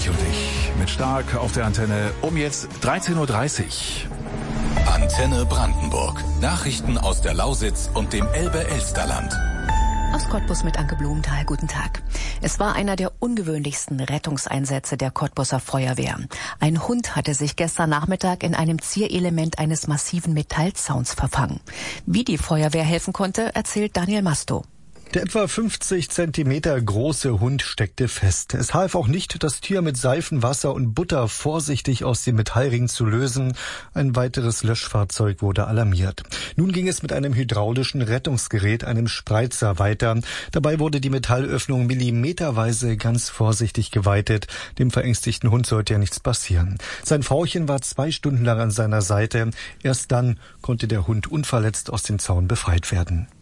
mich und dich mit Stark auf der Antenne um jetzt 13:30 Uhr. Antenne Brandenburg. Nachrichten aus der Lausitz und dem Elbe-Elsterland. Aus Cottbus mit Anke Blumenthal, guten Tag. Es war einer der ungewöhnlichsten Rettungseinsätze der Cottbuser Feuerwehr. Ein Hund hatte sich gestern Nachmittag in einem Zierelement eines massiven Metallzauns verfangen. Wie die Feuerwehr helfen konnte, erzählt Daniel Masto. Der etwa 50 Zentimeter große Hund steckte fest. Es half auch nicht, das Tier mit Seifenwasser und Butter vorsichtig aus dem Metallring zu lösen. Ein weiteres Löschfahrzeug wurde alarmiert. Nun ging es mit einem hydraulischen Rettungsgerät, einem Spreizer, weiter. Dabei wurde die Metallöffnung millimeterweise ganz vorsichtig geweitet. Dem verängstigten Hund sollte ja nichts passieren. Sein Frauchen war 2 Stunden lang an seiner Seite. Erst dann konnte der Hund unverletzt aus dem Zaun befreit werden.